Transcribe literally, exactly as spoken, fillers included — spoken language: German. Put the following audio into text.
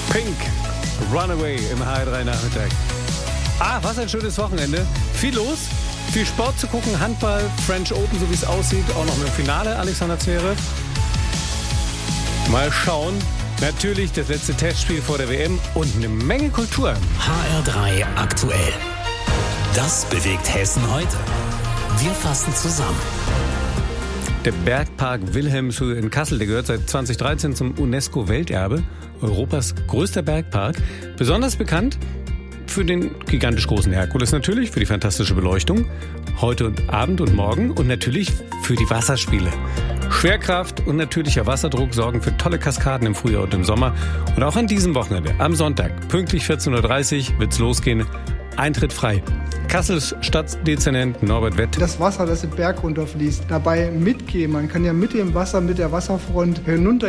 Pink, Runaway im H R drei Nachmittag. Ah, was ein schönes Wochenende. Viel los, viel Sport zu gucken, Handball, French Open, so wie es aussieht, auch noch mit dem Finale, Alexander Zverev. Mal schauen. Natürlich das letzte Testspiel vor der W M und eine Menge Kultur. H R drei aktuell. Das bewegt Hessen heute. Wir fassen zusammen. Der Bergpark Wilhelmshöhe in Kassel, der gehört seit zwanzig dreizehn zum UNESCO-Welterbe, Europas größter Bergpark. Besonders bekannt für den gigantisch großen Herkules natürlich, für die fantastische Beleuchtung, heute und Abend und morgen und natürlich für die Wasserspiele. Schwerkraft und natürlicher Wasserdruck sorgen für tolle Kaskaden im Frühjahr und im Sommer. Und auch an diesem Wochenende, am Sonntag, pünktlich vierzehn Uhr dreißig, wird's losgehen. Eintritt frei. Kassels Stadtdezernent Norbert Wett. Das Wasser, das den Berg runterfließt, dabei mitgehen. Man kann ja mit dem Wasser, mit der Wasserfront hinunter